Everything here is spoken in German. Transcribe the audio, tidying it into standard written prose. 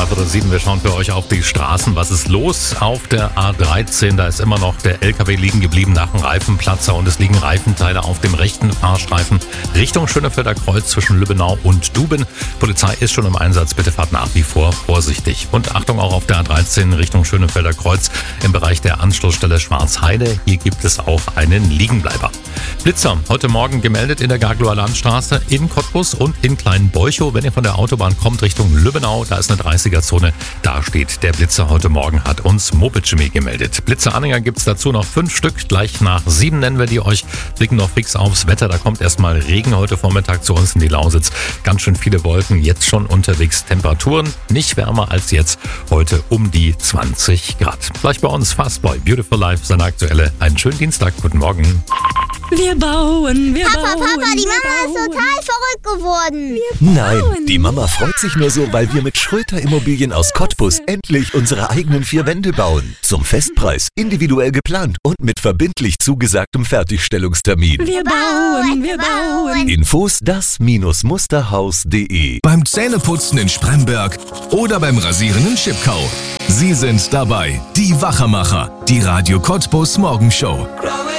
8:07. Wir schauen für euch auf die Straßen. Was ist los auf der A13? Da ist immer noch der LKW liegen geblieben nach dem Reifenplatzer und es liegen Reifenteile auf dem rechten Fahrstreifen Richtung Schönefelder Kreuz zwischen Lübbenau und Duben. Polizei ist schon im Einsatz. Bitte fahrt nach wie vor vorsichtig. Und Achtung auch auf der A13 Richtung Schönefelder Kreuz im Bereich der Anschlussstelle Schwarzheide. Hier gibt es auch einen Liegenbleiber. Blitzer heute Morgen gemeldet in der Gagloer Landstraße in Cottbus und in Kleinbeuchow. Wenn ihr von der Autobahn kommt Richtung Lübbenau, da ist eine 30er-Zone. Da steht der Blitzer heute Morgen, hat uns Moped Jimmy gemeldet. Blitzeranhänger gibt's dazu noch 5 Stück. Gleich nach 7 nennen wir die euch. Blicken noch fix aufs Wetter. Da kommt erstmal Regen heute Vormittag zu uns in die Lausitz. Ganz schön viele Wolken, jetzt schon unterwegs. Temperaturen nicht wärmer als jetzt. Heute um die 20 Grad. Gleich bei uns Fastboy, Beautiful Life, seine aktuelle. Einen schönen Dienstag. Guten Morgen. Wir bauen, Papa, die Mama ist total verrückt geworden. Nein, die Mama freut sich nur so, weil wir mit Schröter Immobilien aus Cottbus endlich unsere eigenen 4 Wände bauen. Zum Festpreis, individuell geplant und mit verbindlich zugesagtem Fertigstellungstermin. Wir bauen. Infos das-musterhaus.de. Beim Zähneputzen in Spremberg oder beim Rasieren in Schipkau. Sie sind dabei, die Wachermacher, die Radio Cottbus Morgenshow.